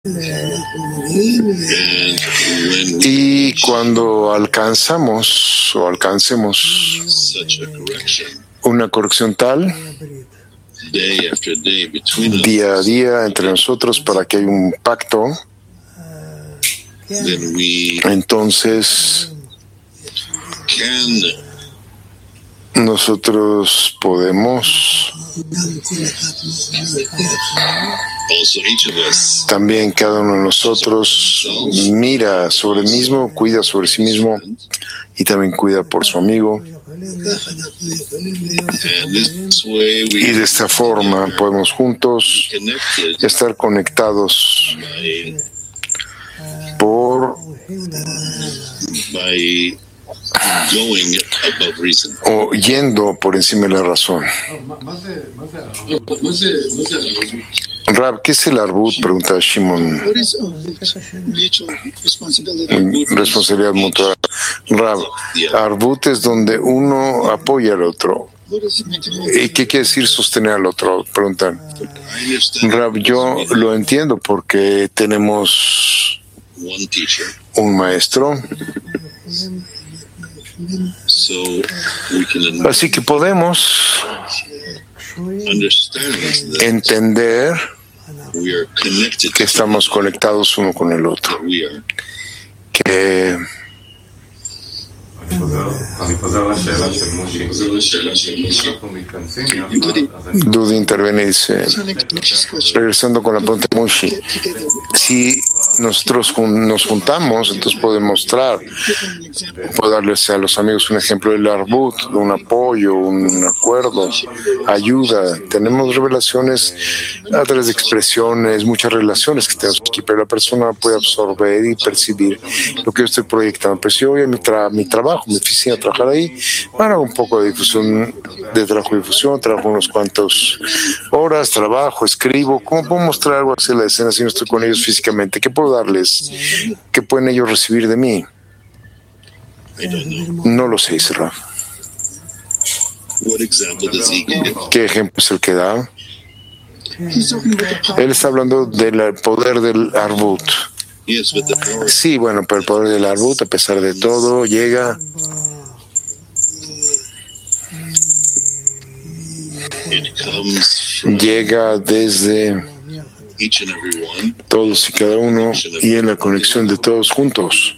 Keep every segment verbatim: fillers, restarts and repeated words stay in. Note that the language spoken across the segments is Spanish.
Y cuando alcanzamos o alcancemos una corrección tal, día a día entre nosotros, para que haya un pacto, entonces nosotros podemos también, cada uno de nosotros mira sobre el mismo, cuida sobre sí mismo y también cuida por su amigo. Y de esta forma podemos juntos estar conectados por o yendo por encima de la razón. Rab, ¿qué es el arbut? Pregunta Shimon. Responsabilidad mutua. Rab, arbut es donde uno apoya al otro. ¿Y qué quiere decir sostener al otro? Preguntan. Rab, yo lo entiendo porque tenemos un maestro. Así que podemos entender que estamos conectados uno con el otro, que Dudi interviene y dice, regresando con la pregunta de Mushi, si nosotros nos juntamos, entonces podemos mostrar, puedo darles a los amigos un ejemplo del arbut, un apoyo, un acuerdo, ayuda. Tenemos revelaciones a través de expresiones, muchas relaciones que tenemos aquí, pero la persona puede absorber y percibir lo que yo estoy proyectando. Pero si yo voy a mi, tra mi trabajo, mi oficina, a trabajar ahí, bueno, un poco de difusión, de trabajo y difusión, trabajo unos cuantos horas, trabajo, escribo. ¿Cómo puedo mostrar algo así en la escena si no estoy con ellos físicamente? ¿Qué puedo darles? ¿Qué pueden ellos recibir de mí? No lo sé, dice Raf. ¿Qué ejemplo es el que da? Él está hablando del poder del arbut. Sí, bueno, pero el poder del arbut, a pesar de todo, llega llega desde todos y cada uno y en la conexión de todos juntos.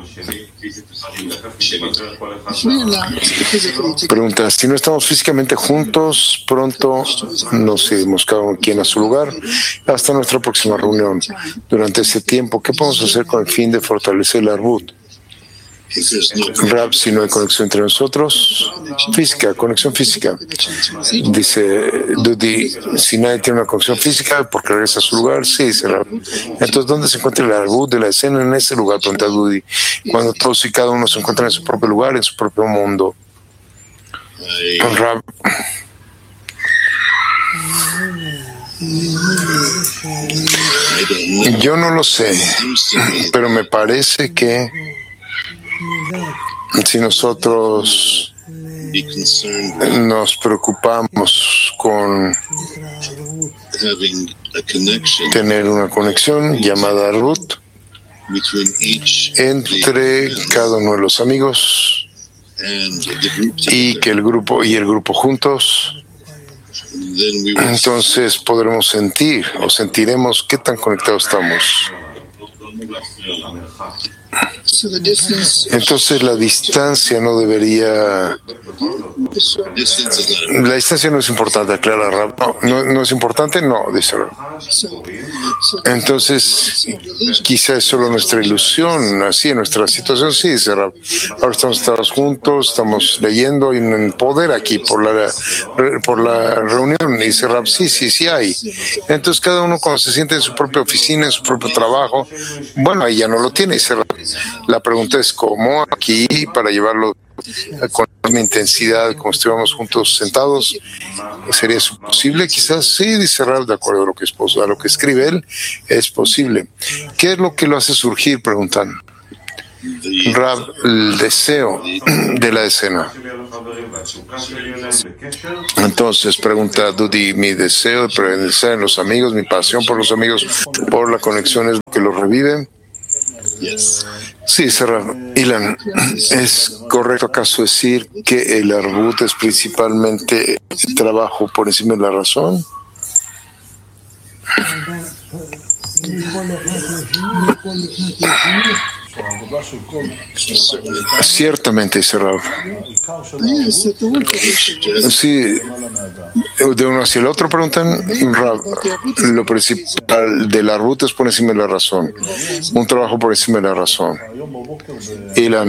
Pregunta, si no estamos físicamente juntos, pronto nos iremos cada quien a su lugar hasta nuestra próxima reunión. Durante ese tiempo, ¿qué podemos hacer con el fin de fortalecer el arbut? Rab, si no hay conexión entre nosotros, física, conexión física. Dice Dudi, si nadie tiene una conexión física, ¿porque regresa a su lugar? Sí, dice Rab. Entonces, ¿dónde se encuentra el arbut de la escena? En ese lugar, pregunta Dudi. Cuando todos y cada uno se encuentran en su propio lugar, en su propio mundo. Rab, yo no lo sé, pero me parece que si nosotros nos preocupamos con tener una conexión llamada arbut entre cada uno de los amigos y que el grupo y el grupo juntos, entonces podremos sentir o sentiremos qué tan conectados estamos. Entonces la distancia no debería... La distancia no es importante, aclara Rab. No, no, no es importante, no, dice Rab. Entonces, quizá es solo nuestra ilusión, así en nuestra situación, sí, dice Rab. Ahora estamos todos juntos, estamos leyendo y en poder aquí por la, por la reunión, dice Rab, sí, sí, sí hay. Entonces cada uno cuando se siente en su propia oficina, en su propio trabajo, bueno, ahí ya no lo tiene, dice Rab. La pregunta es cómo aquí, para llevarlo con la misma intensidad como estuviéramos juntos sentados, ¿sería eso posible? Quizás sí, dice Rab, de acuerdo a lo que, es, a lo que escribe él, es posible. ¿Qué es lo que lo hace surgir? Preguntan. Rab, el deseo de la escena. Entonces pregunta Dudi, mi deseo de permanecer en los amigos, mi pasión por los amigos, por la conexión es lo que los revive. Sí, Sarah. Ilan, ¿es correcto acaso decir que el arbut es principalmente el trabajo por encima de la razón? Ciertamente, Israel. Sí, de uno hacia el otro preguntan, lo principal del arbut es por encima de la razón, un trabajo por encima de la razón. Ilan,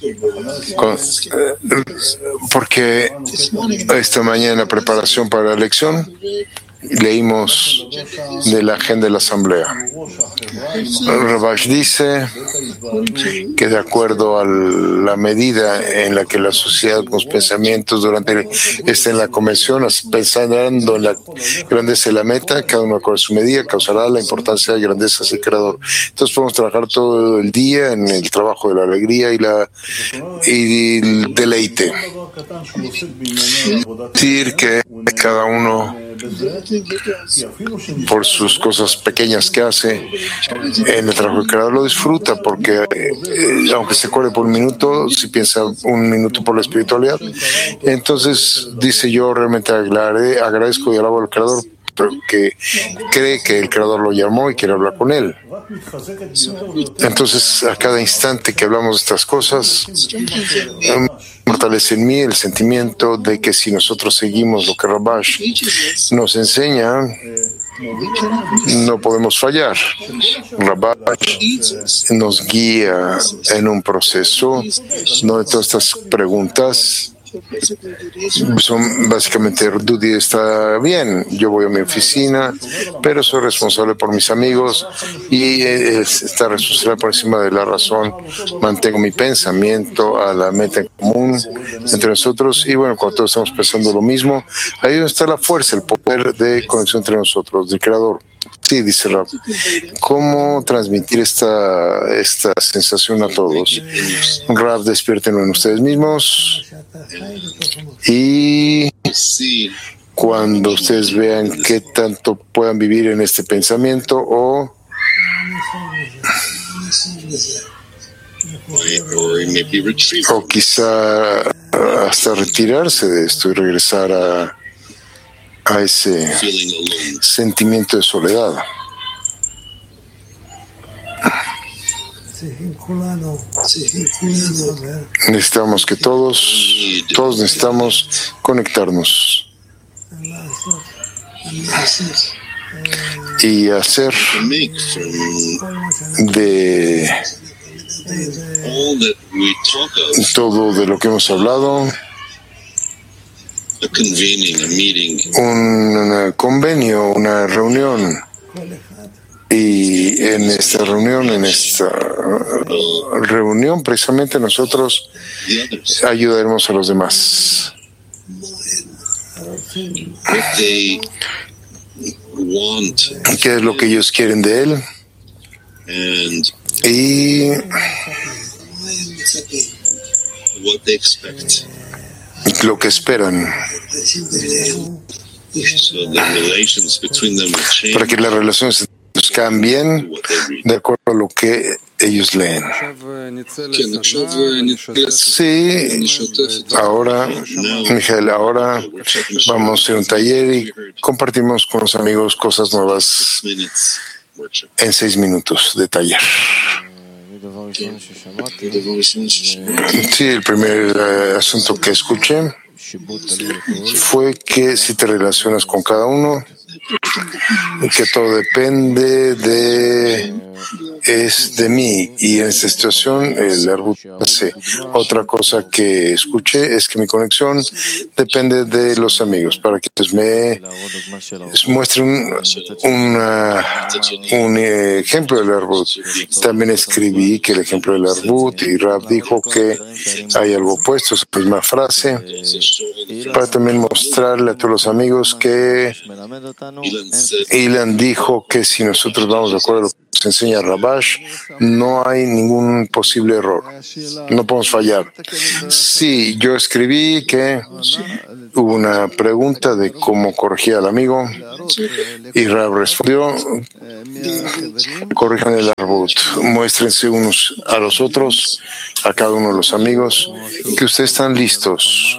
porque esta mañana en la preparación para la elección leímos de la agenda de la asamblea. Rabash dice que de acuerdo a la medida en la que la sociedad con los pensamientos durante esté en la convención, pensando en la grandeza de la meta, cada uno con su medida causará la importancia de grandeza del creador. Entonces podemos trabajar todo el día en el trabajo de la alegría y la y el deleite. Decir que cada uno por sus cosas pequeñas que hace en el trabajo del creador lo disfruta, porque eh, aunque se corre por un minuto, si piensa un minuto por la espiritualidad, entonces dice: yo realmente agradezco, agradezco y alabo al creador porque cree que el creador lo llamó y quiere hablar con él. Entonces, a cada instante que hablamos de estas cosas, fortalece en mí el sentimiento de que si nosotros seguimos lo que Rabash nos enseña, no podemos fallar. Rabash nos guía en un proceso donde todas estas preguntas son básicamente: Dudi está bien, yo voy a mi oficina, pero soy responsable por mis amigos y esta responsabilidad por encima de la razón. Mantengo mi pensamiento a la meta en común entre nosotros, y bueno, cuando todos estamos pensando lo mismo, ahí donde está la fuerza, el poder de conexión entre nosotros, del creador. Sí, dice Rab, ¿cómo transmitir esta, esta sensación a todos? Rab, despiértenlo en ustedes mismos y cuando ustedes vean qué tanto puedan vivir en este pensamiento o o quizá hasta retirarse de esto y regresar a a ese sentimiento de soledad. Necesitamos que todos, todos necesitamos conectarnos y hacer de todo de lo que hemos hablado un convenio, una reunión, y en esta reunión, en esta reunión precisamente nosotros ayudaremos a los demás. ¿Qué es lo que ellos quieren de él? Y lo que esperan para que las relaciones cambien de acuerdo a lo que ellos leen. Sí, ahora, Miguel, ahora vamos a un taller y compartimos con los amigos cosas nuevas en seis minutos de taller. Sí, el primer uh, asunto que escuché fue que si te relacionas con cada uno, que todo depende de es de mí, y en esta situación el arbut hace. Otra cosa que escuché es que mi conexión depende de los amigos, para que pues me muestren un, una, un ejemplo del arbut. También escribí que el ejemplo del arbut, y Rab dijo que hay algo opuesto, esa misma frase, para también mostrarle a todos los amigos que Ilan dijo que si nosotros vamos de acuerdo a lo que nos enseña Rabash, no hay ningún posible error. No podemos fallar. Sí, yo escribí que hubo una pregunta de cómo corregir al amigo y Rab respondió, corrijan el arbut, muéstrense unos a los otros, a cada uno de los amigos, que ustedes están listos.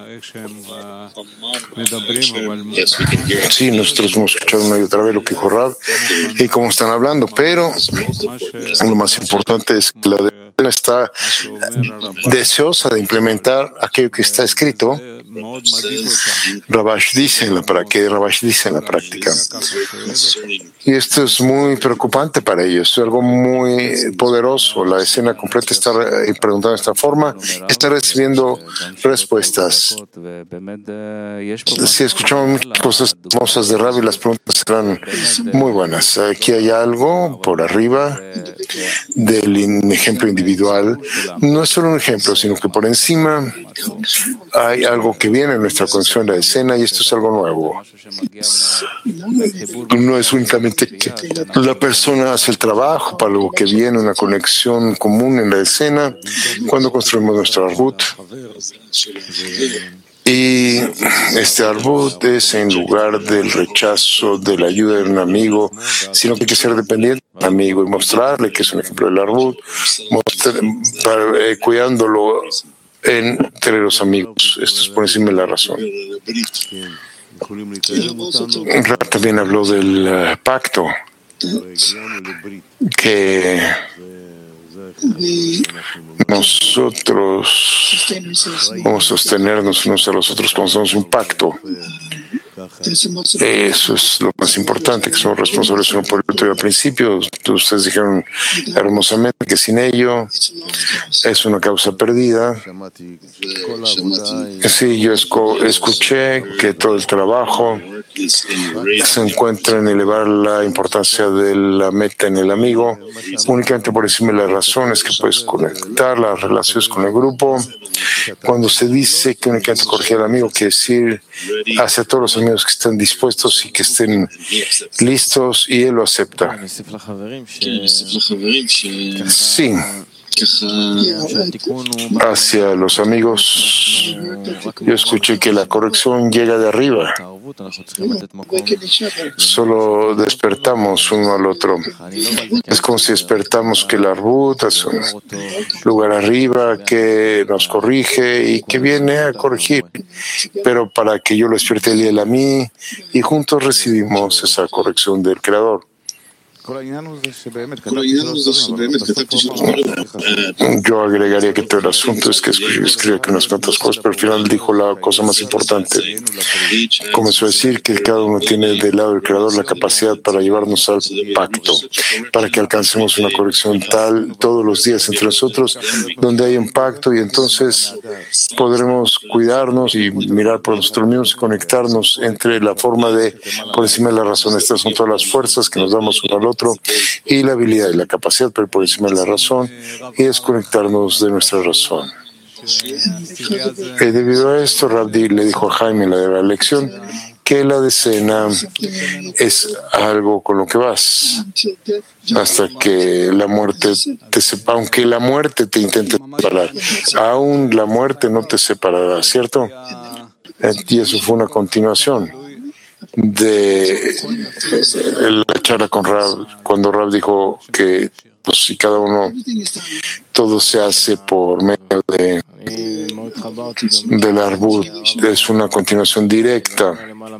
Sí, nosotros hemos escuchado una y otra vez lo que dijo Rab y cómo están hablando, pero lo más importante es que la decena está deseosa de implementar aquello que está escrito. Rabash dice en la, para que Rabash dice en la práctica. Y esto es muy preocupante para ellos, es algo muy poderoso. La escena completa está preguntando de esta forma, está recibiendo respuestas. Si escuchamos muchas cosas hermosas de Rabbi, las preguntas serán muy buenas. Aquí hay algo por arriba del ejemplo individual. No es solo un ejemplo, sino que por encima hay algo que viene en nuestra conexión, la escena, y esto es algo nuevo. No es únicamente que la persona hace el trabajo para lo que viene, una conexión común en la escena, cuando construimos nuestro arbut. Y este arbut es en lugar del rechazo de la ayuda de un amigo, sino que hay que ser dependiente del amigo y mostrarle que es un ejemplo del arbut, mostrar, para, eh, cuidándolo entre los amigos. Esto es por encima de la razón. Rab también habló del uh, pacto, que nosotros vamos a sostenernos unos a los otros cuando hacemos un pacto. Eso es lo más importante, que somos responsables uno por el otro. Y al principio ustedes dijeron hermosamente que sin ello es una causa perdida. Sí, yo escuché que todo el trabajo se encuentra en elevar la importancia de la meta en el amigo. Únicamente por encima de las razones que puedes conectar las relaciones con el grupo. Cuando se dice que únicamente corregir al amigo, quiere decir hacia todos los amigos que están dispuestos y que estén listos, y él lo acepta. Sí. Hacia los amigos, yo escuché que la corrección llega de arriba. Solo despertamos uno al otro. Es como si despertamos que la arbut es un lugar arriba que nos corrige y que viene a corregir. Pero para que yo lo despierte él a mí, y juntos recibimos esa corrección del Creador. Yo agregaría que todo el asunto es que escribe que unas cuantas cosas, pero al final dijo la cosa más importante. Comenzó a decir que cada uno tiene del lado del Creador la capacidad para llevarnos al pacto, para que alcancemos una corrección tal todos los días entre nosotros, donde hay un pacto, y entonces podremos cuidarnos y mirar por nosotros mismos y conectarnos entre la forma de, por encima de la razón. Estas son todas las fuerzas que nos damos uno al otro, y la habilidad y la capacidad, pero por encima de la razón, y desconectarnos de nuestra razón. Y debido a esto, Rabdi le dijo a Jaime en la, la lección que la decena es algo con lo que vas hasta que la muerte te separa, aunque la muerte te intente separar, aún la muerte no te separará, ¿cierto? Y eso fue una continuación de la charla con Rab, cuando Rab dijo que pues, si cada uno, todo se hace por medio de del arbut, es una continuación directa.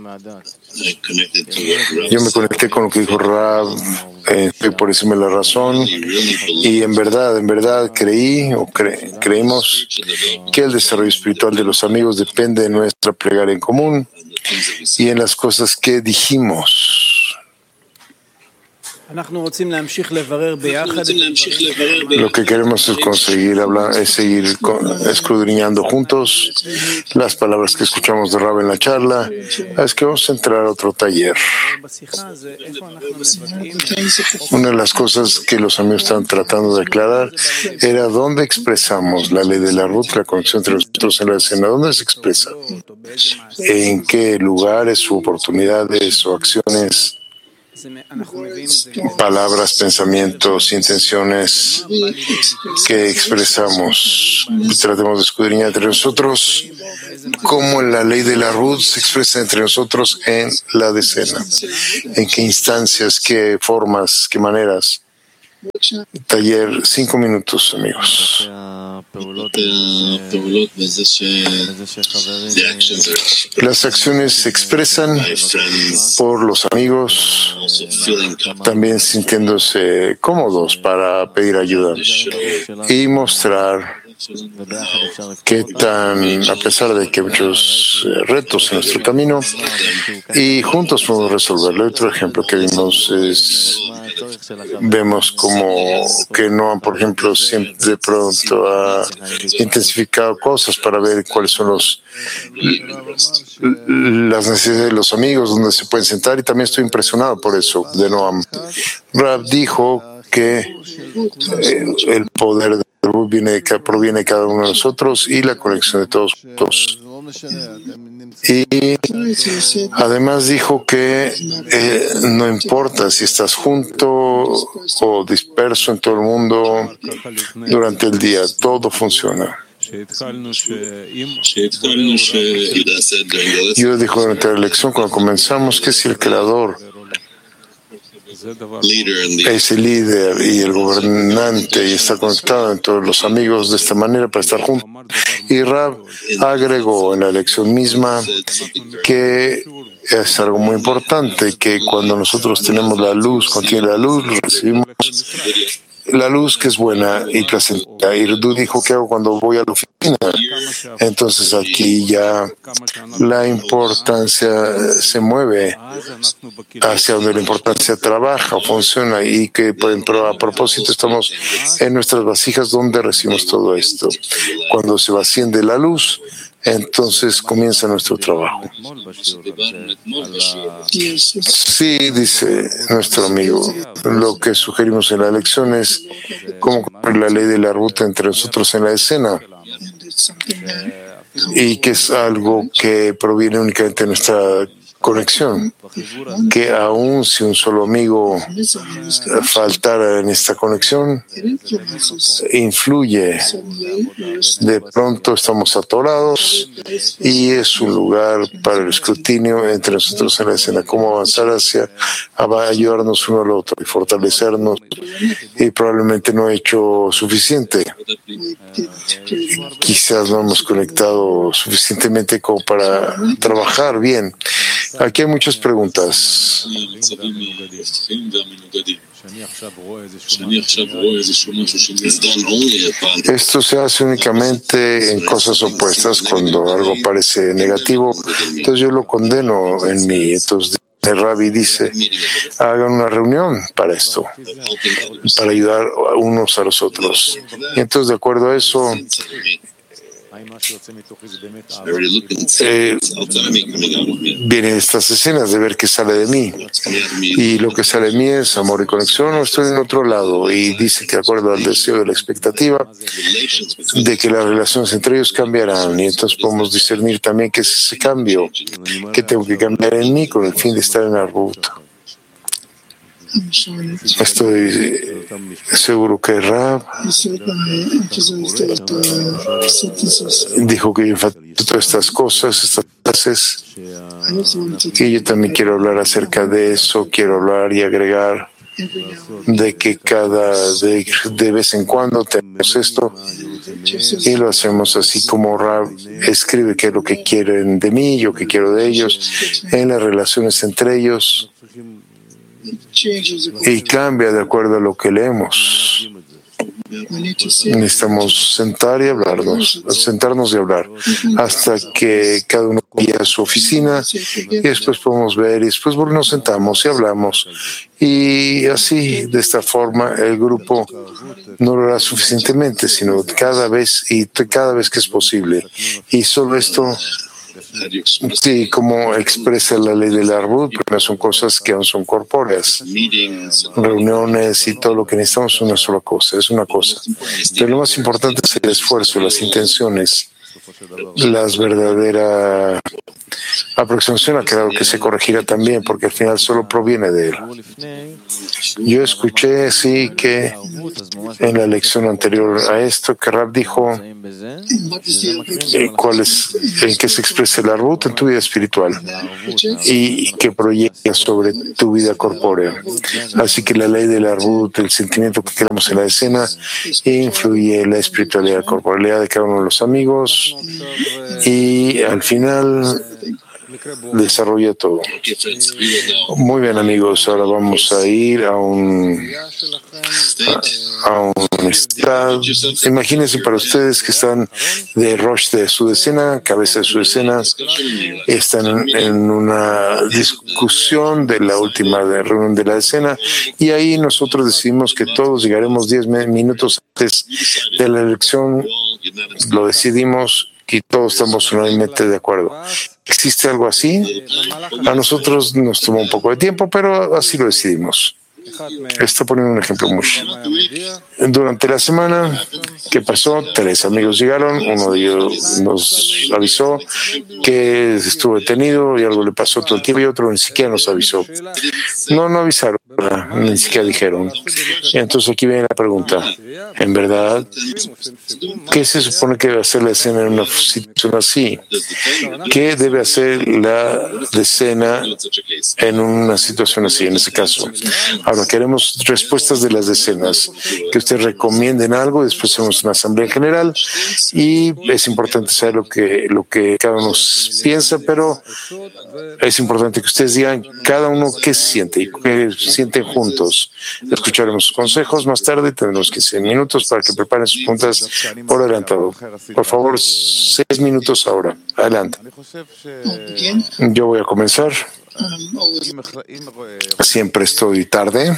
Yo me conecté con lo que dijo Rab, eh, estoy por encima de la razón, y en verdad, en verdad creí o cre, creímos que el desarrollo espiritual de los amigos depende de nuestra plegaria en común y en las cosas que dijimos. Lo que queremos es conseguir hablar, es seguir escudriñando juntos las palabras que escuchamos de Rab en la charla. Es que vamos a entrar a otro taller. Una de las cosas que los amigos están tratando de aclarar era dónde expresamos la ley de la ruta, la conexión entre nosotros en la escena. ¿Dónde se expresa? ¿En qué lugares o oportunidades o acciones? palabras, pensamientos, intenciones que expresamos. Tratemos de escudriñar entre nosotros cómo la ley de la Ruth se expresa entre nosotros en la decena. En qué instancias, qué formas, qué maneras. Taller, cinco minutos, amigos. Las acciones se expresan por los amigos, también sintiéndose cómodos para pedir ayuda y mostrar qué tan, a pesar de que hay muchos retos en nuestro camino, y juntos podemos resolverlo. Otro ejemplo que vimos es, vemos como que Noam, por ejemplo, siempre de pronto ha intensificado cosas para ver cuáles son los las necesidades de los amigos, donde se pueden sentar, y también estoy impresionado por eso de Noam. Rab dijo que eh, el poder de Ruth viene, proviene de cada uno de nosotros y la conexión de todos juntos. Y además dijo que eh, no importa si estás junto o disperso en todo el mundo durante el día, todo funciona. Yo dijo durante la lección, cuando comenzamos, que si el creador es el líder y el gobernante y está conectado en todos los amigos de esta manera para estar juntos. Y Rab agregó en la lección misma que es algo muy importante, que cuando nosotros tenemos la luz, contiene la luz, recibimos la luz que es buena y placentera. Y Ruth dijo, ¿qué hago cuando voy a la oficina? Entonces aquí ya la importancia se mueve hacia donde la importancia trabaja o funciona, y que pero a propósito estamos en nuestras vasijas donde recibimos todo esto. Cuando se vacíen de la luz, entonces comienza nuestro trabajo. Sí, dice nuestro amigo, lo que sugerimos en la lección es cómo cumplir la ley de la ruta entre nosotros en la escena, y que es algo que proviene únicamente de nuestra conexión, que aun si un solo amigo faltara en esta conexión, influye. De pronto estamos atorados y es un lugar para el escrutinio entre nosotros en la escena, cómo avanzar hacia, va a ayudarnos uno al otro y fortalecernos, y probablemente no he hecho suficiente. Quizás no hemos conectado suficientemente como para trabajar bien. Aquí hay muchas preguntas. Esto se hace únicamente en cosas opuestas, cuando algo parece negativo, entonces yo lo condeno en mí. Entonces el Rabbi dice, hagan una reunión para esto, para ayudar unos a los otros. Y entonces, de acuerdo a eso, Eh, vienen estas escenas de ver qué sale de mí, y lo que sale de mí es amor y conexión, o estoy en otro lado. Y dice que de acuerdo al deseo de la expectativa de que las relaciones entre ellos cambiarán, y entonces podemos discernir también qué es ese cambio que tengo que cambiar en mí con el fin de estar en la ruta. Estoy seguro que Rab dijo que yo enfatizo todas estas cosas, estas frases, y yo también quiero hablar acerca de eso. Quiero hablar y agregar de que cada de, de vez en cuando tenemos esto, y lo hacemos así como Rab escribe qué es lo que quieren de mí, yo qué quiero de ellos, en las relaciones entre ellos, y cambia de acuerdo a lo que leemos. Necesitamos sentar y hablarnos, sentarnos y hablar hasta que cada uno vaya a su oficina, y después podemos ver, y después nos sentamos y hablamos, y así, de esta forma, el grupo no lo hará suficientemente, sino cada vez y cada vez que es posible. Y solo esto, sí, como expresa la ley del árbol, pero son cosas que aún son corpóreas. Reuniones y todo lo que necesitamos es una sola cosa, es una cosa. Pero lo más importante es el esfuerzo, las intenciones, las verdaderas aproximación ha quedado que se corregirá también, porque al final solo proviene de él. Yo escuché, sí, que en la lección anterior a esto, que Rab dijo eh, cuál es, en qué se expresa la ruta en tu vida espiritual y que proyecta sobre tu vida corpórea. Así que la ley de la ruta, el sentimiento que creamos en la escena, influye en la espiritualidad, corporalidad de cada uno de los amigos y al final desarrolla todo. Muy bien, amigos, ahora vamos a ir a un a, a un estado. Imagínense para ustedes que están de Rosh de su decena, cabeza de su decena, están en, en una discusión de la última reunión de la decena y ahí nosotros decidimos que todos llegaremos diez minutos antes de la elección, lo decidimos y todos estamos unanimemente de acuerdo. ¿Existe algo así? A nosotros nos tomó un poco de tiempo, pero así lo decidimos. Estoy poniendo un ejemplo muy. Durante la semana, ¿qué pasó? Tres amigos llegaron, uno de ellos nos avisó que estuvo detenido y algo le pasó todo el tiempo y otro ni siquiera nos avisó. No, no avisaron, ni siquiera dijeron. Entonces aquí viene la pregunta. En verdad, ¿qué se supone que debe hacer la escena en una situación así? ¿Qué debe hacer la decena en una situación así, en ese caso? Ahora queremos respuestas de las decenas, que ustedes recomienden algo, después hacemos una asamblea general y es importante saber lo que, lo que cada uno piensa, pero es importante que ustedes digan cada uno qué siente y qué sienten juntos. Escucharemos sus consejos más tarde, tendremos quince minutos para que preparen sus preguntas por adelantado. Por favor, seis minutos ahora. Adelante. Yo voy a comenzar. Siempre estoy tarde.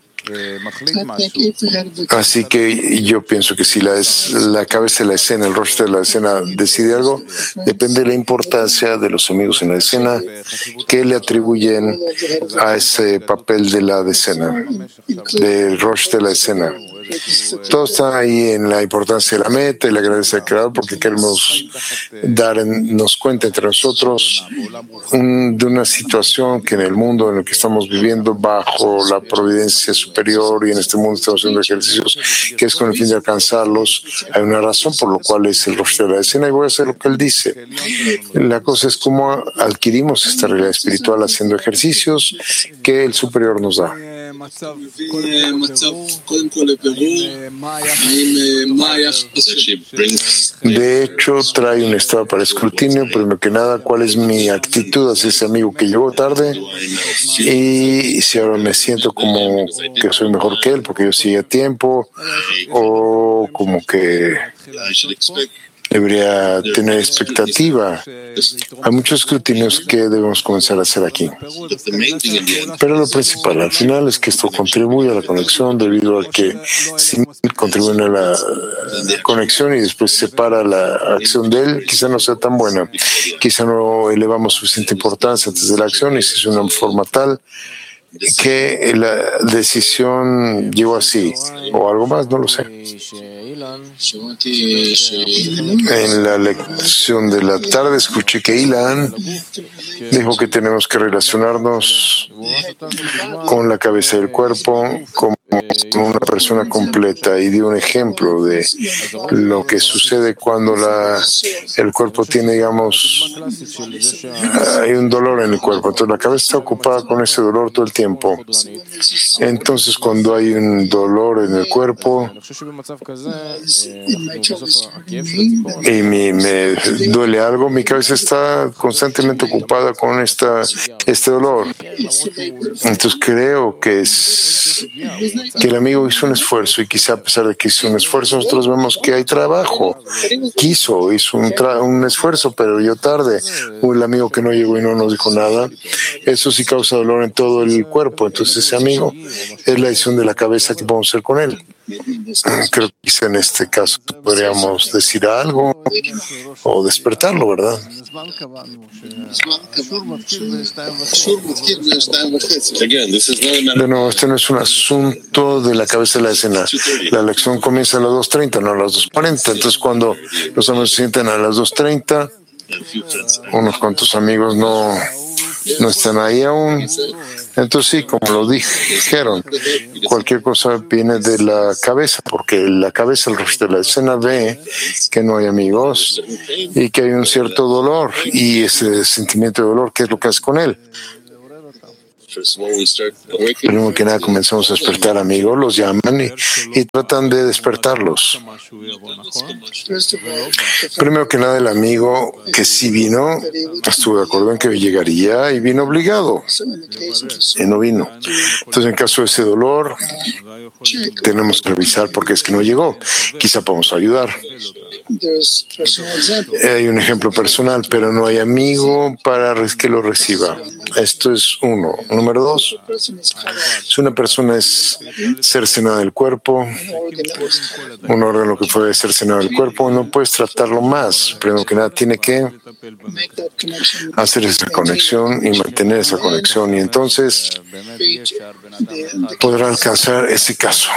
Así que yo pienso que si la, es, la cabeza de la escena, el rostro de la escena decide algo, depende de la importancia de los amigos en la escena que le atribuyen a ese papel de la escena, del rostro de la escena. Todo está ahí en la importancia de la meta y la grandeza del creador, porque queremos darnos cuenta entre nosotros un, de una situación que en el mundo en el que estamos viviendo bajo la providencia superior y en este mundo estamos haciendo ejercicios que es con el fin de alcanzarlos. Hay una razón por la cual es el rostro de la escena y voy a hacer lo que él dice. La cosa es cómo adquirimos esta realidad espiritual haciendo ejercicios que el superior nos da. De hecho, trae un estado para escrutinio, primero que nada, cuál es mi actitud hacia ese amigo que llegó tarde y si ahora me siento como que soy mejor que él porque yo sigue a tiempo o como que debería tener expectativa. Hay muchos escrutinios que debemos comenzar a hacer aquí. Pero lo principal al final es que esto contribuye a la conexión debido a que si contribuye a la conexión y después separa la acción de él, quizá no sea tan buena. Quizá no elevamos suficiente importancia antes de la acción y si es una forma tal que la decisión llegó así o algo más, no lo sé. En la lección de la tarde escuché que Ilan dijo que tenemos que relacionarnos con la cabeza del cuerpo como una persona completa y dio un ejemplo de lo que sucede cuando la, el cuerpo tiene, digamos, hay un dolor en el cuerpo, entonces la cabeza está ocupada con ese dolor todo el tiempo. Entonces cuando hay un dolor en el cuerpo y me, me duele algo, mi cabeza está constantemente ocupada con esta, este dolor. Entonces creo que es que el amigo hizo un esfuerzo y quizá a pesar de que hizo un esfuerzo, nosotros vemos que hay trabajo. Quiso, hizo un, tra- un esfuerzo, pero llegó tarde. El amigo que no llegó y no nos dijo nada, eso sí causa dolor en todo el cuerpo. Entonces ese amigo es la decisión de la cabeza que podemos hacer con él. Creo que quizá en este caso podríamos decir algo o despertarlo, ¿verdad? De nuevo, este no es un asunto de la cabeza de la escena. La lección comienza a las dos treinta, no a las dos cuarenta. Entonces, cuando los amigos se sienten a las dos treinta, unos cuantos amigos no, no están ahí aún. Entonces sí, como lo dijeron, cualquier cosa viene de la cabeza, porque la cabeza, el resto de la escena ve que no hay amigos y que hay un cierto dolor, y ese sentimiento de dolor, ¿qué es lo que hace con él? Primero que nada comenzamos a despertar amigos, los llaman y, y tratan de despertarlos. Primero que nada el amigo que sí vino, estuvo de acuerdo en que llegaría y vino obligado y no vino. Entonces en caso de ese dolor tenemos que revisar por qué es que no llegó. Quizá podemos ayudar. Hay un ejemplo personal, pero no hay amigo para que lo reciba. Esto es uno. Número dos, si una persona es cercenada del cuerpo, un órgano que puede cercenado del cuerpo, no puedes tratarlo más. Primero que nada, tiene que hacer esa conexión y mantener esa conexión, y entonces podrá alcanzar ese caso.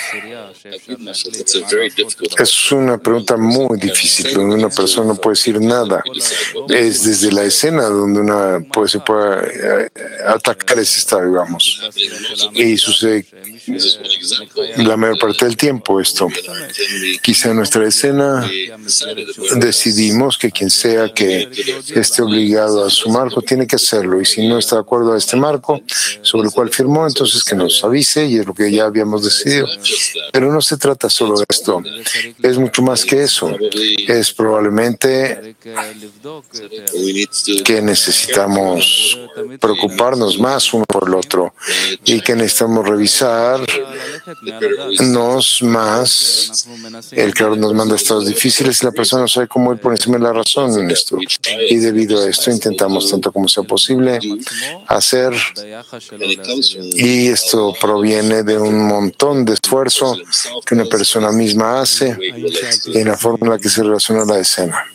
Es una pregunta muy difícil, donde una persona no puede decir nada. Es desde la escena donde una pues, se puede atacar ese estado, digamos. Y sucede la mayor parte del tiempo esto. Quizá en nuestra escena decidimos que quien sea que esté obligado a su marco tiene que hacerlo, y si no está de acuerdo a este marco sobre el cual firmó, entonces que nos avise, y es lo que ya habíamos decidido. Pero no se trata solo de esto, es mucho más que eso. Es probablemente que necesitamos preocuparnos más uno por el otro, y que necesitamos revisarnos más. El Creador nos manda estados difíciles y la persona no sabe cómo ir por encima de la razón en esto, y debido a esto intentamos tanto como sea posible hacer, y esto proviene de un montón de esfuerzo que una persona misma hace en la forma en la que se relaciona la escena.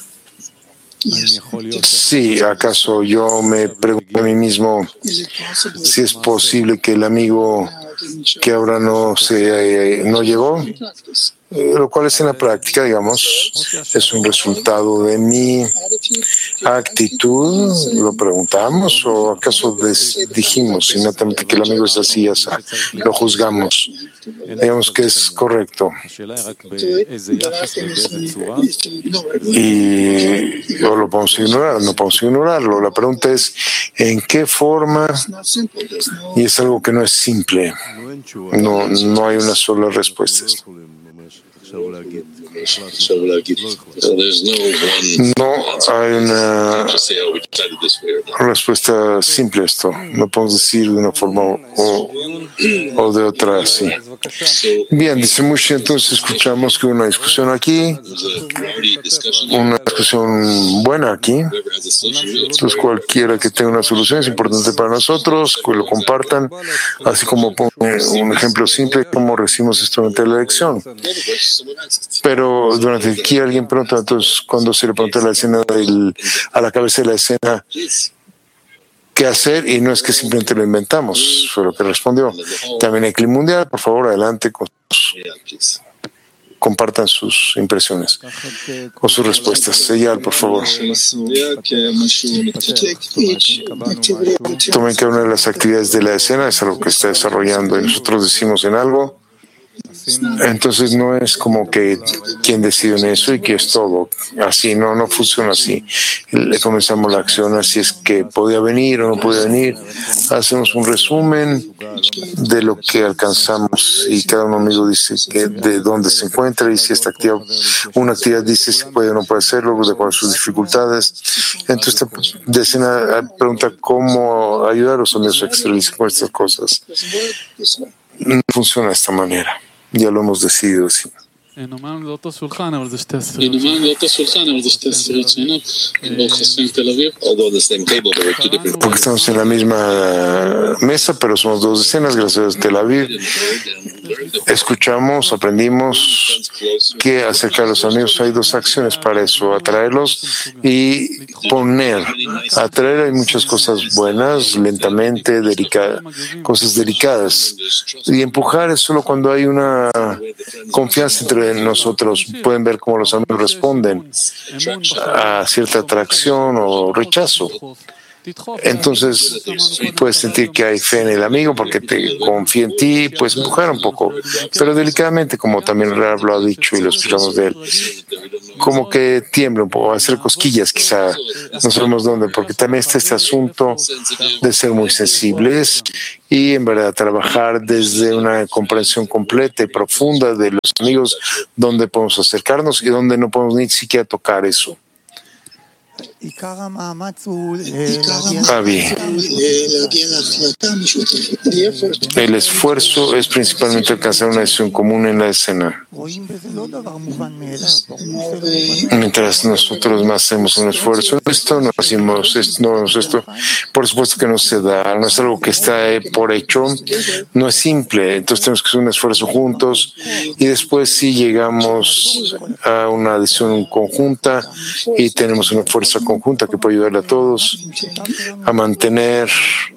Sí, ¿acaso yo me pregunto a mí mismo si es posible que el amigo que ahora no se no llegó, lo cual es en la práctica, digamos, es un resultado de mi actitud? ¿Lo preguntamos o acaso des, dijimos inmediatamente que el amigo es así y así? Lo juzgamos. Digamos que es correcto. Y o lo podemos ignorar, no podemos ignorarlo. La pregunta es ¿en qué forma? Y es algo que no es simple. No, no hay una sola respuesta. No hay una respuesta simple a esto. No podemos decir de una forma o, o de otra así. Bien, dice Moshe, entonces escuchamos que hubo una discusión aquí, una discusión buena aquí. Entonces cualquiera que tenga una solución es importante para nosotros, que lo compartan, así como un ejemplo simple, como recibimos esto durante la elección. Pero durante aquí alguien pregunta, entonces cuando se le pregunta a la escena del, a la cabeza de la escena qué hacer, y no es que simplemente lo inventamos, fue lo que respondió. También hay clima mundial, por favor, adelante con sus, compartan sus impresiones o sus respuestas. Señal, por favor. Tomen cada una de las actividades de la escena, es algo que está desarrollando y nosotros decimos en algo. Entonces no es como que quien decide en eso y que es todo. Así no, no funciona así. Le comenzamos la acción, así es que podía venir o no podía venir. Hacemos un resumen de lo que alcanzamos y cada uno amigo dice que de dónde se encuentra y si esta actividad, una actividad dice si puede o no puede hacerlo, de acuerdo a sus dificultades. Entonces de escena pregunta cómo ayudar a los amigos a exteriorizar con estas cosas. No funciona de esta manera. Ya lo hemos decidido así. Porque estamos en la misma mesa, pero somos dos decenas, gracias a Tel Aviv. Escuchamos, aprendimos que acerca de los amigos hay dos acciones para eso: atraerlos y poner. Atraer hay muchas cosas buenas, lentamente, delicadas, cosas delicadas. Y empujar es solo cuando hay una confianza entre pueden nosotros pueden ver cómo los amigos responden a cierta atracción o rechazo. Entonces puedes sentir que hay fe en el amigo porque te confía en ti, puedes empujar un poco, pero delicadamente, como también Rab lo ha dicho y lo escuchamos de él, como que tiembla un poco, hacer cosquillas quizá, no sabemos dónde, porque también está este asunto de ser muy sensibles y en verdad trabajar desde una comprensión completa y profunda de los amigos, donde podemos acercarnos y donde no podemos ni siquiera tocar eso. Avi, el esfuerzo es principalmente alcanzar una decisión común en la escena. Mientras nosotros más hacemos un esfuerzo, esto no hacemos esto, no esto, por supuesto que no se da, no es algo que está por hecho, no es simple, entonces tenemos que hacer un esfuerzo juntos y después sí llegamos a una decisión conjunta y tenemos una fuerza conjunta que puede ayudarle a todos a mantener,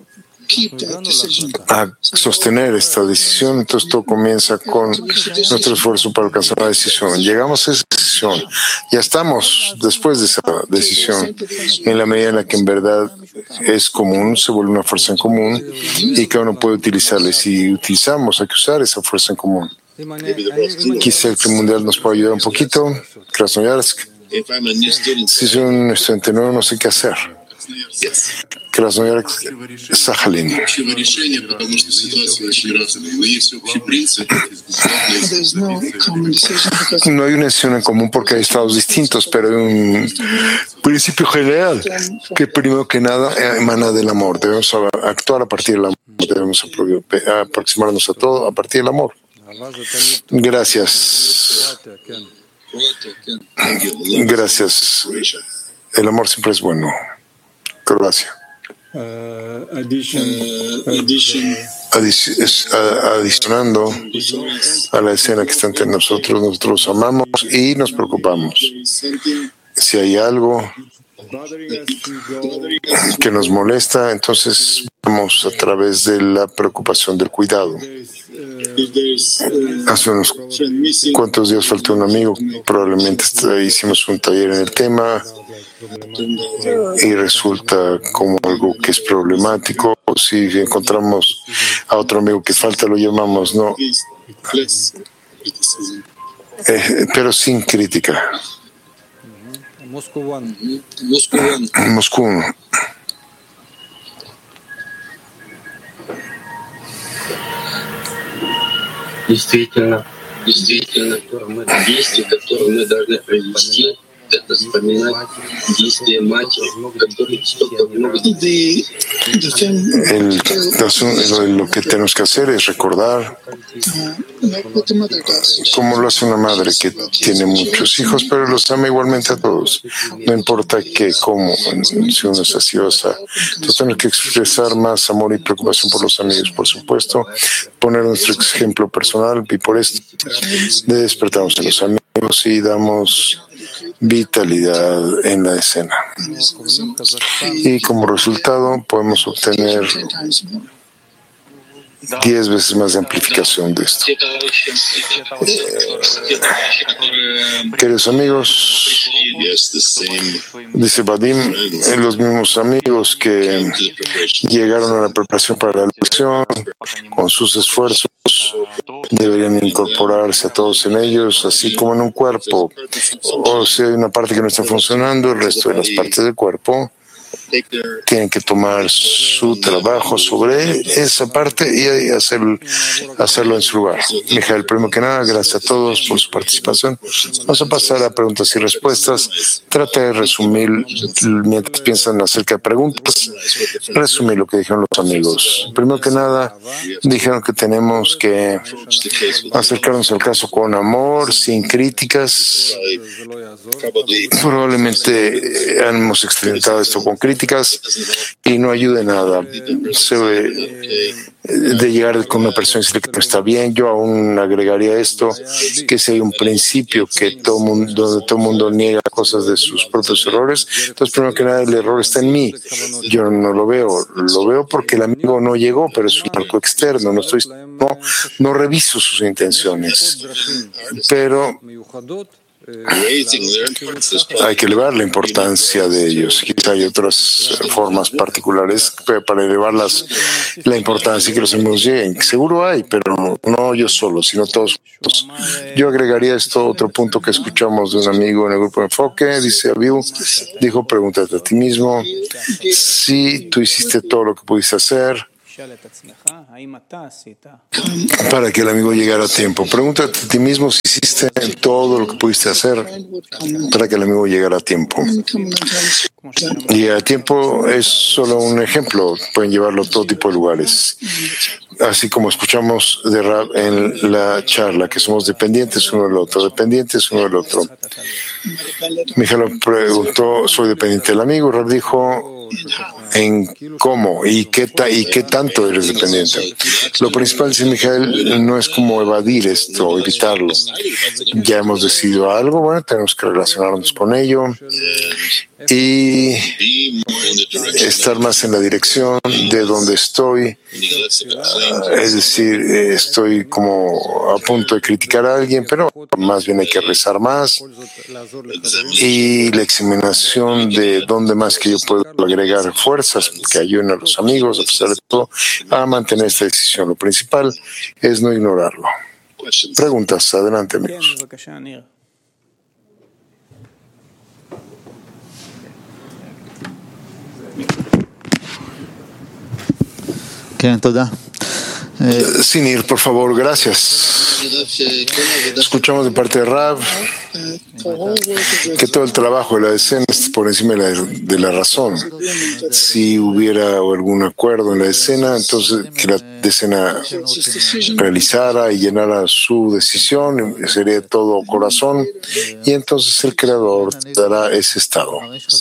a sostener esta decisión. Entonces todo comienza con nuestro esfuerzo para alcanzar una decisión. Llegamos a esa decisión, ya estamos después de esa decisión, en la medida en la que en verdad es común, se vuelve una fuerza en común y cada uno puede utilizarla. Y si utilizamos, hay que usar esa fuerza en común. Quizá el Club Mundial nos puede ayudar un poquito. Krasnoyarsk. Si soy un estudiante nuevo, no sé qué hacer. Krasnoyarsk, Sajalín. No hay una decisión en común porque hay estados distintos, pero hay un principio general que primero que nada emana del amor. Debemos actuar a partir del amor, debemos aproximarnos a todo a partir del amor. Gracias. Gracias. El amor siempre es bueno. Croacia. Adicionando a la escena que está entre nosotros, nosotros amamos y nos preocupamos. Si hay algo que nos molesta, entonces vamos a través de la preocupación del cuidado. Hace unos cuantos días faltó un amigo, probablemente hicimos un taller en el tema y resulta como algo que es problemático. Si encontramos a otro amigo que falta, lo llamamos, no, eh, pero sin crítica. Moscú. Действительно, действительно, действия, которые мы должны провести, это вспоминать действия матери, которые столько много... El, lo que tenemos que hacer es recordar cómo lo hace una madre que tiene muchos hijos, pero los ama igualmente a todos. No importa qué, cómo, si uno es así o así. Entonces tenemos que expresar más amor y preocupación por los amigos, por supuesto, poner nuestro ejemplo personal y por esto despertamos a los amigos y damos vitalidad en la escena. Y como resultado podemos obtener diez veces más de amplificación de esto. Eh, queridos amigos, dice Vadim, los mismos amigos que llegaron a la preparación para la lección con sus esfuerzos deberían incorporarse a todos en ellos, así como en un cuerpo. O si hay una parte que no está funcionando, el resto de las partes del cuerpo tienen que tomar su trabajo sobre esa parte y hacer, hacerlo en su lugar. Mijael, primero que nada, gracias a todos por su participación. Vamos a pasar a preguntas y respuestas. Trata de resumir, mientras piensan acerca de preguntas, resumir lo que dijeron los amigos. Primero que nada, dijeron que tenemos que acercarnos al caso con amor, sin críticas. Probablemente hemos experimentado esto con críticas y no ayuda en nada. Se ve de llegar con una persona y decirle que no está bien. Yo aún agregaría esto, que si hay un principio que todo mundo, donde todo el mundo niega cosas de sus propios errores. Entonces, primero que nada, el error está en mí. Yo no lo veo. Lo veo porque el amigo no llegó, pero es un marco externo. No estoy, no, no reviso sus intenciones. Pero hay que elevar la importancia de ellos. Quizá hay otras formas particulares para elevar las, la importancia y que los amigos lleguen. Seguro hay, pero no, no yo solo, sino todos juntos. Yo agregaría esto otro punto que escuchamos de un amigo en el grupo de enfoque. Dice Abiu, dijo, pregúntate a ti mismo si tú hiciste todo lo que pudiste hacer para que el amigo llegara a tiempo. Pregúntate a ti mismo si hiciste todo lo que pudiste hacer para que el amigo llegara a tiempo. Y a tiempo es solo un ejemplo, pueden llevarlo a todo tipo de lugares. Así como escuchamos de Rab en la charla, que somos dependientes uno del otro, dependientes uno del otro. Mijael preguntó, soy dependiente del amigo. Rab dijo, en cómo y qué, ta, y qué tanto eres dependiente. Lo principal, dice Mijael, no es como evadir esto, evitarlo. Ya hemos decidido algo, bueno, tenemos que relacionarnos con ello y estar más en la dirección de donde estoy. Es decir, estoy como a punto de criticar a alguien, pero más bien hay que rezar más. Y la examinación de dónde más que yo puedo agregar fuerzas que ayuden a los amigos, a pesar de todo, a mantener esta decisión. Lo principal es no ignorarlo. Preguntas, adelante, amigos. Sin ir, por favor, gracias. Escuchamos de parte de Rav que todo el trabajo de la decena es por encima de la, de la razón. Si hubiera algún acuerdo en la decena, entonces que la decena realizara y llenara su decisión, sería todo corazón, y entonces el Creador dará ese estado.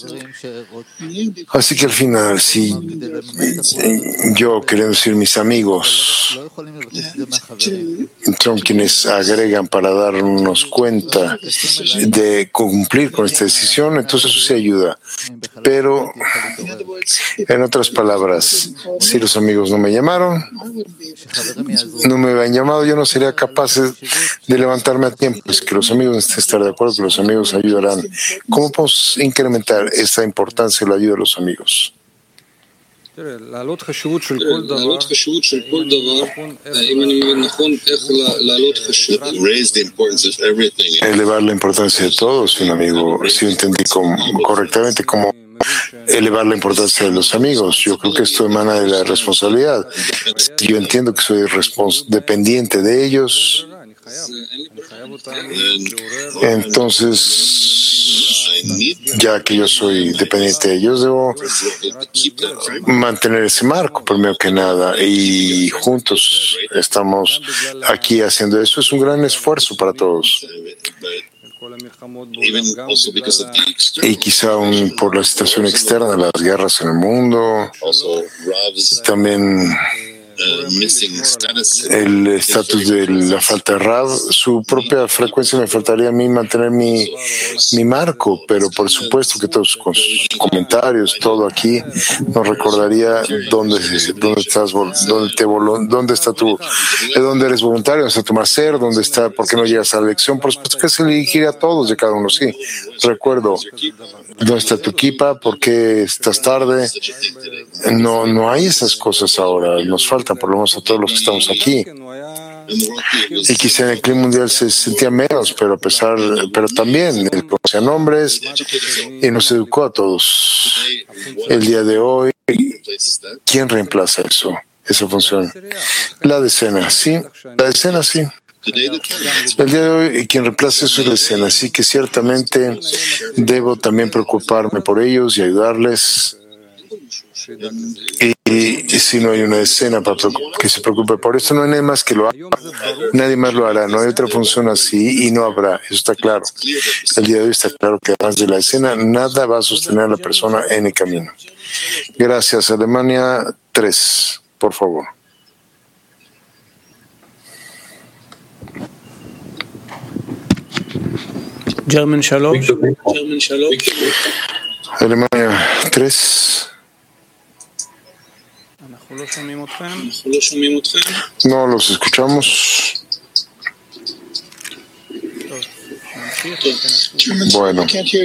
Así que al final, si yo, queriendo decir mis amigos, son quienes agregan para darnos cuenta de cumplir con esta decisión, entonces eso sí ayuda. Pero, en otras palabras, si los amigos no me llamaron, no me habían llamado, yo no sería capaz de levantarme a tiempo. Es que los amigos necesitan estar de acuerdo, que los amigos ayudarán. ¿Cómo podemos incrementar esta importancia y la ayuda de los amigos? Elevar la importancia de todos, un amigo. Si entendí como, correctamente cómo elevar la importancia de los amigos. Yo creo que esto emana de la responsabilidad. Yo entiendo que soy dependiente de ellos. Entonces, ya que yo soy dependiente de ellos, debo mantener ese marco, primero que nada, y juntos estamos aquí haciendo eso. Es un gran esfuerzo para todos. Y quizá un, por la situación externa, las guerras en el mundo, también el estatus de la falta de Rav, su propia frecuencia me faltaría a mí mantener mi, mi marco, pero por supuesto que todos con sus comentarios, todo aquí nos recordaría dónde, dónde estás, dónde, te, dónde está tu, dónde eres voluntario, dónde está tu macer, dónde está, por qué no llegas a la lección. Por supuesto que se le dirigiría a todos de cada uno, sí. Recuerdo, ¿dónde está tu equipa? ¿Por qué estás tarde? No, no hay esas cosas ahora, nos faltan por lo menos a todos los que estamos aquí. Y quizá en el clima mundial se sentía menos, pero a pesar, pero también él conocía nombres y nos educó a todos. El día de hoy, ¿quién reemplaza eso? Esa función. La decena, sí, la decena, sí. El día de hoy, quien reemplaza eso es la decena, así que ciertamente debo también preocuparme por ellos y ayudarles. Y, y si no hay una escena para que se preocupe por eso, no hay nadie más que lo haga. Nadie más lo hará. No hay otra función así y no habrá. Eso está claro. El día de hoy está claro que además de la escena, nada va a sostener a la persona en el camino. Gracias. Alemania tres, por favor. German Shalom. Alemania tres. No los escuchamos. Bueno.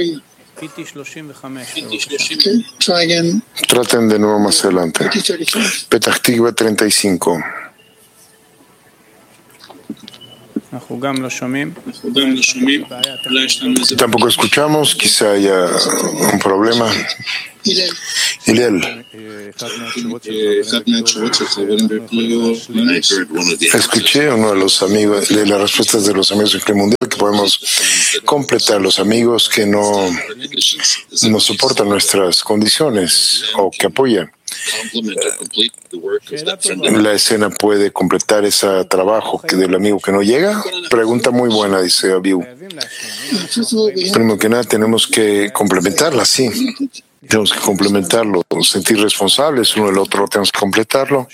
Traten de nuevo más adelante. Petach Tikva treinta y cinco. Tampoco escuchamos, quizá haya un problema. Hillel, escuché uno de los amigos, de las respuestas de los amigos del Club Mundial, que podemos completar los amigos que no, no soportan nuestras condiciones o que apoyan. La escena puede completar ese trabajo que del amigo que no llega. Pregunta muy buena, dice Abiu. Primero que nada, tenemos que complementarla, sí. Tenemos que complementarlo, sentir responsables uno del otro, tenemos que completarlo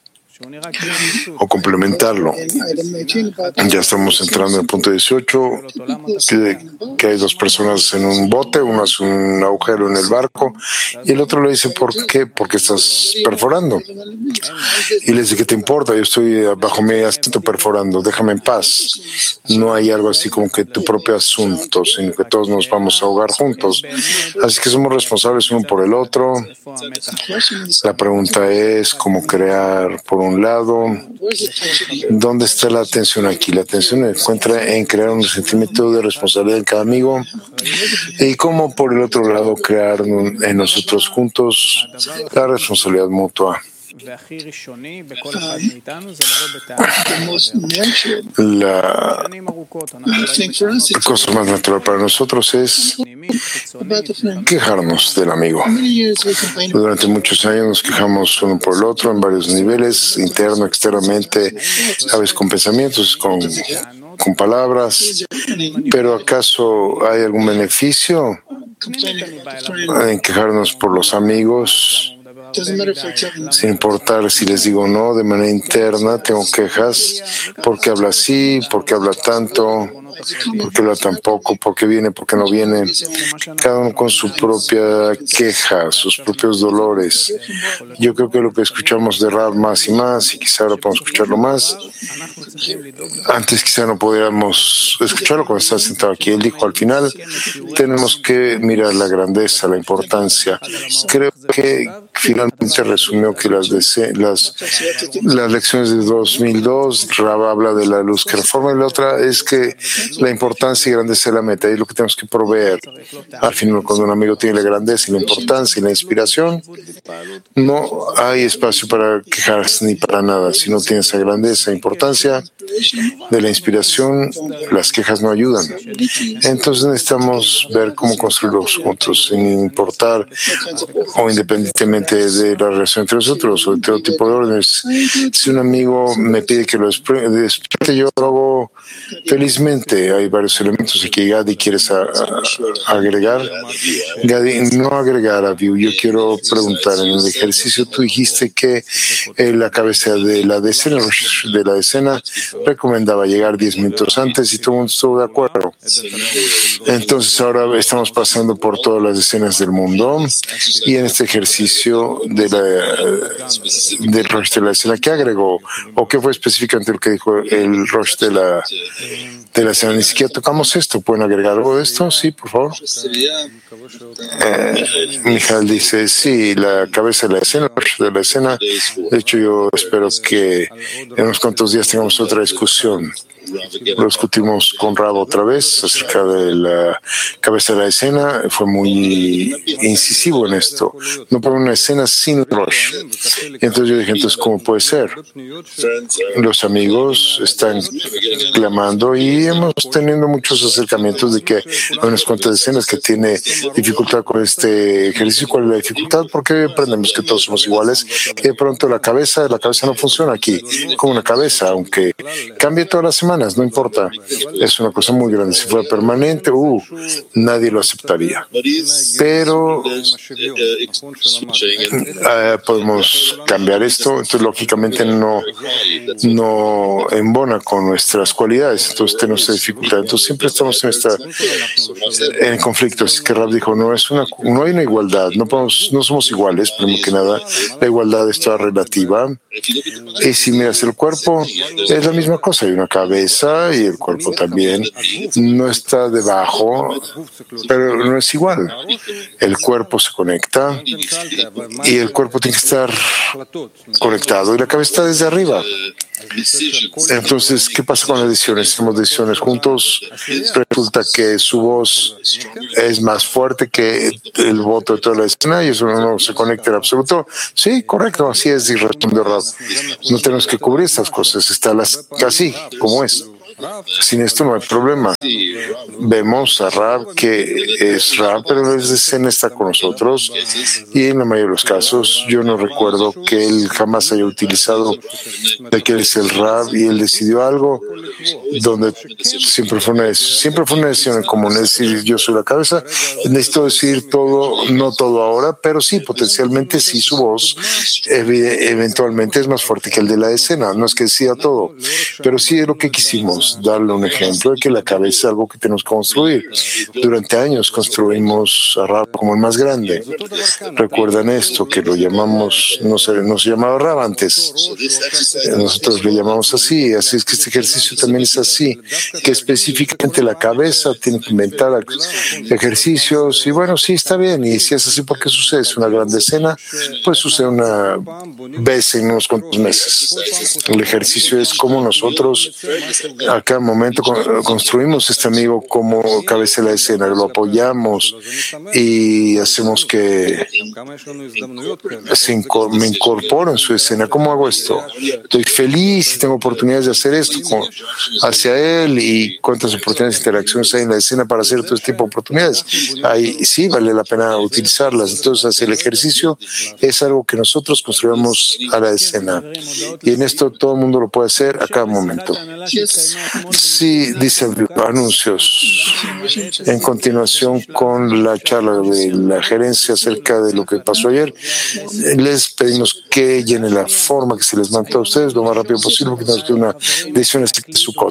o complementarlo. Ya estamos entrando en el punto dieciocho, que, que hay dos personas en un bote, uno hace un agujero en el barco y el otro le dice, ¿por qué? Porque estás perforando. Y le dice, ¿qué te importa? Yo estoy bajo mi asiento perforando, déjame en paz. No hay algo así como que tu propio asunto, sino que todos nos vamos a ahogar juntos. Así que somos responsables uno por el otro. La pregunta es cómo crear, por un lado, ¿dónde está la atención aquí? La atención se encuentra en crear un sentimiento de responsabilidad en cada amigo y cómo, por el otro lado, crear en nosotros juntos la responsabilidad mutua. La cosa más natural para nosotros es quejarnos del amigo. Durante muchos años nos quejamos uno por el otro en varios niveles, interno, externamente, a veces con pensamientos, con, con palabras. Pero ¿acaso hay algún beneficio en quejarnos por los amigos? Sin importar si les digo no, de manera interna tengo quejas. ¿Por qué habla así? ¿Por qué habla tanto? ¿Por qué habla tan poco? ¿Por qué viene? ¿Por qué no viene? Cada uno con su propia queja, sus propios dolores. Yo creo que lo que escuchamos de Rav más y más, y quizá ahora podemos escucharlo más. Antes quizá no podíamos escucharlo cuando estaba sentado aquí. Él dijo al final, tenemos que mirar la grandeza, la importancia. Creo que finalmente resumió que las, las, las lecciones de dos mil dos, Rav habla de la luz que reforma, y la otra es que la importancia y grandeza de la meta es lo que tenemos que proveer. Al final, cuando un amigo tiene la grandeza y la importancia y la inspiración, no hay espacio para quejarse ni para nada. Si no tiene esa grandeza e importancia de la inspiración, las quejas no ayudan. Entonces necesitamos ver cómo construirlos juntos, sin importar o independientemente de la relación entre nosotros o de todo tipo de órdenes. Si un amigo me pide que lo despierte, yo lo hago felizmente. Hay varios elementos aquí. Gadi, ¿quieres a, a, agregar? Gadi, no agregar a View. Yo quiero preguntar, en el ejercicio tú dijiste que eh, la cabeza de la decena, de la decena recomendaba llegar diez minutos antes y todo el mundo estuvo de acuerdo. Entonces ahora estamos pasando por todas las decenas del mundo y en este ejercicio de la, del Rosh de la escena, ¿qué agregó? ¿O qué fue específicamente lo que dijo el Rosh de la de la escena? Ni siquiera tocamos esto. ¿Pueden agregar algo de esto? Sí, por favor. Eh, Mijal dice, sí, la cabeza de la escena, de la escena. De hecho, yo espero que en unos cuantos días tengamos otra discusión. Lo discutimos con Rabo otra vez acerca de la cabeza de la escena. Fue muy incisivo en esto. No para una escena sin Rosh. Y entonces yo dije, entonces, ¿cómo puede ser? Los amigos están clamando y hemos tenido muchos acercamientos de que hay unas cuantas escenas que tiene dificultad con este ejercicio. ¿Cuál es la dificultad? Porque aprendemos que todos somos iguales y de pronto la cabeza, la cabeza no funciona aquí como una cabeza, aunque cambie toda la semana. semanas, no importa. Es una cosa muy grande. Si fuera permanente, uh, nadie lo aceptaría. Pero eh, podemos cambiar esto, entonces lógicamente no, no embona con nuestras cualidades, entonces tenemos dificultad. Entonces siempre estamos en esta en conflicto. Así que Rab dijo, no es una, no hay una igualdad, no podemos, no somos iguales, primero que nada, la igualdad es toda relativa. Y si miras el cuerpo, es la misma cosa, hay una cabeza y el cuerpo también no está debajo, pero no es igual. El cuerpo se conecta y el cuerpo tiene que estar conectado y la cabeza está desde arriba. Entonces, ¿qué pasa con las decisiones? Hacemos decisiones juntos, resulta que su voz es más fuerte que el voto de toda la escena y eso no se conecta en absoluto. Sí, correcto, así es, y respondió Rab. No tenemos que cubrir estas cosas, está las, así como es. Sin esto no hay problema. Vemos a Rab que es Rab, pero desde escena está con nosotros y en la mayoría de los casos yo no recuerdo que él jamás haya utilizado de que él es el Rab y él decidió algo donde siempre fue una decisión, siempre fue una decisión común, es decir, yo soy la cabeza, necesito decir todo, no todo ahora, pero sí, potencialmente sí su voz eventualmente es más fuerte que el de la escena, no es que decida todo, pero sí es lo que quisimos. Darle un ejemplo de que la cabeza es algo que tenemos que construir. Durante años construimos a Rab como el más grande. Recuerdan esto, que lo llamamos, no se, no se llamaba Rab antes. Nosotros le llamamos así. Así es que este ejercicio también es así, que específicamente la cabeza tiene que inventar ejercicios. Y bueno, sí, está bien. Y si es así, ¿por qué sucede? Es una gran escena, pues sucede una vez en unos cuantos meses. El ejercicio es como nosotros a cada momento construimos este amigo como cabeza de la escena, lo apoyamos y hacemos que se inco- me incorporo en su escena. ¿Cómo hago esto? Estoy feliz y tengo oportunidades de hacer esto con, hacia él, y cuántas oportunidades de interacciones hay en la escena para hacer todo este tipo de oportunidades. Ahí sí vale la pena utilizarlas. Entonces, hacer el ejercicio es algo que nosotros construimos a la escena y en esto todo el mundo lo puede hacer a cada momento. Sí, dice anuncios. En continuación con la charla de la gerencia acerca de lo que pasó ayer, les pedimos que llenen la forma que se les manda a ustedes lo más rápido posible, porque tenemos que una decisión de Sukkot.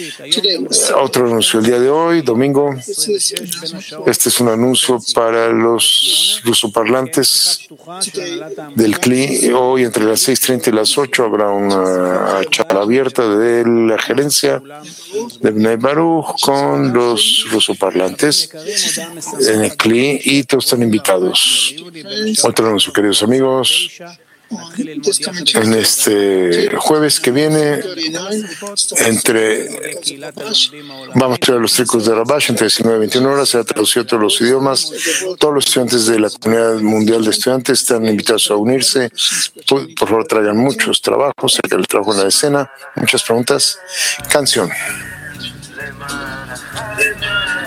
Otro anuncio el día de hoy, domingo. Este es un anuncio para los rusoparlantes del C L I. Hoy entre las seis treinta y las ocho habrá una charla abierta de la gerencia de Bnei Baruch con los rusoparlantes en el C L I y todos están invitados. Otro anuncio, queridos amigos. En este jueves que viene, entre vamos a estudiar los tricos de Rabash entre diecinueve y veintiuna horas, se ha traducido todos los idiomas. Todos los estudiantes de la comunidad mundial de estudiantes están invitados a unirse. Por, por favor, traigan muchos trabajos, cerca del trabajo en la escena. Muchas preguntas. Canción.